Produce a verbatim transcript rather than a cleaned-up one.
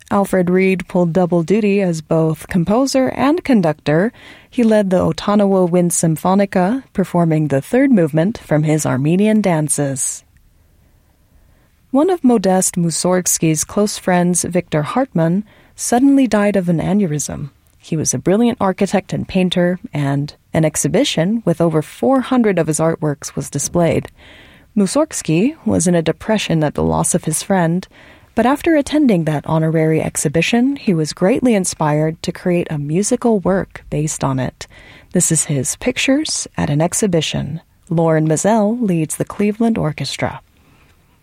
Alfred Reed pulled double duty as both composer and conductor. He led the Otonowo Wind Symphonica, performing the third movement from his Armenian dances. One of Modest Mussorgsky's close friends, Victor Hartmann, suddenly died of an aneurysm. He was a brilliant architect and painter, and an exhibition with over four hundred of his artworks was displayed. Mussorgsky was in a depression at the loss of his friend, but after attending that honorary exhibition, he was greatly inspired to create a musical work based on it. This is his Pictures at an Exhibition. Lauren Mazel leads the Cleveland Orchestra.